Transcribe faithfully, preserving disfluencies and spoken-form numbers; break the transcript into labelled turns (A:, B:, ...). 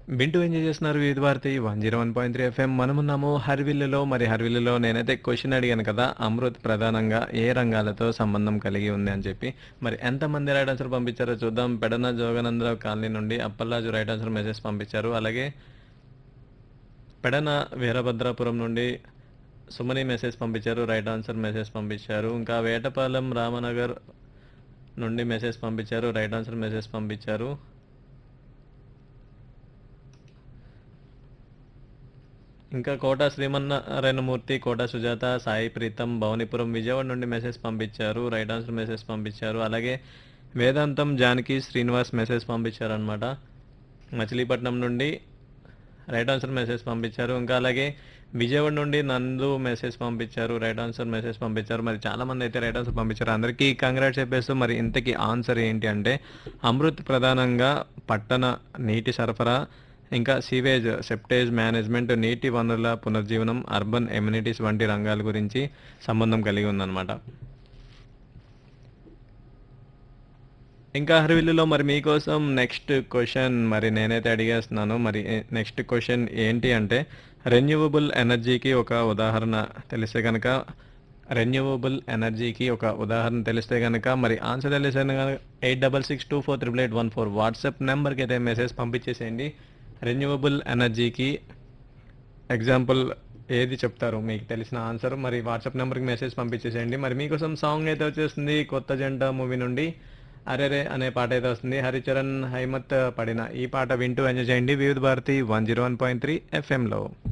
A: వింటూ ఎంజాయ్ చేస్తున్నారు వివిధ Bharati one zero one point three FM. మనమున్నాము హర్విల్లులో. మరి హర్విల్లులో నేనైతే క్వశ్చన్ అడిగాను కదా, అమృత్ ప్రధానంగా ఏ రంగాలతో సంబంధం కలిగి ఉంది అని చెప్పి. మరి ఎంతమంది రైట్ ఆన్సర్ పంపించారో చూద్దాం. పెడన జోగనందరావు కాలనీ నుండి అప్పల్లాజు రైట్ ఆన్సర్ మెసేజ్ పంపించారు. అలాగే పెడన వీరభద్రాపురం నుండి సుమని మెసేజ్ పంపించారు, రైట్ ఆన్సర్ మెసేజ్ పంపించారు. ఇంకా వేటపాలెం రామనగర్ నుండి మెసేజ్ పంపించారు, రైట్ ఆన్సర్ మెసేజ్ పంపించారు. ఇంకా కోట శ్రీమన్నారాయణమూర్తి, కోట సుజాత, సాయి ప్రీతం భవనిపురం విజయవాడ నుండి మెసేజ్ పంపించారు, రైట్ ఆన్సర్ మెసేజ్ పంపించారు. అలాగే వేదాంతం జానకి శ్రీనివాస్ మెసేజ్ పంపించారు అనమాట, మచిలీపట్నం నుండి రైట్ ఆన్సర్ మెసేజ్ పంపించారు. ఇంకా అలాగే విజయవాడ నుండి నందు మెసేజ్ పంపించారు, రైట్ ఆన్సర్ మెసేజ్ పంపించారు. మరి చాలామంది అయితే రైట్ ఆన్సర్ పంపించారు. అందరికీ కంగ్రాట్స్ చెప్పేస్తూ మరి ఇంతకీ ఆన్సర్ ఏంటి అంటే అమృత్ ప్రధానంగా పట్టణ నీటి సరఫరా, ఇంకా సీవేజ్ సెప్టేజ్ మేనేజ్మెంట్, నీటి వనరుల పునర్జీవనం, అర్బన్ ఎమ్యూనిటీస్ వంటి రంగాల గురించి సంబంధం కలిగి ఉందన్నమాట. ఇంకా హర్విల్లులో మరి మీకోసం నెక్స్ట్ క్వశ్చన్ మరి నేనైతే అడిగేస్తున్నాను. మరి నెక్స్ట్ క్వశ్చన్ ఏంటి అంటే రెన్యూవబుల్ ఎనర్జీకి ఒక ఉదాహరణ తెలిస్తే కనుక రెన్యూవబుల్ ఎనర్జీకి ఒక ఉదాహరణ తెలిస్తే కనుక మరి ఆన్సర్ తెలిస్తే కనుక eight double six two four triple eight one four WhatsApp నెంబర్కి అయితే మెసేజ్ పంపించేసేయండి. రెన్యూవబుల్ ఎనర్జీకి ఎగ్జాంపుల్ ఏది చెప్తారు మీకు తెలిసిన ఆన్సర్ మరి వాట్సాప్ నెంబర్కి మెసేజ్ పంపించేసేయండి. మరి మీకోసం సాంగ్ అయితే వచ్చేస్తుంది కొత్త జంట మూవీ నుండి అరెరే అనే పాట అయితే వస్తుంది. హరిచరణ్ హైమత్ పడిన ఈ పాట వింటూ ఎంజాయ్ చేయండి వివిధ Bharati one zero one point three ఎఫ్ఎంలో.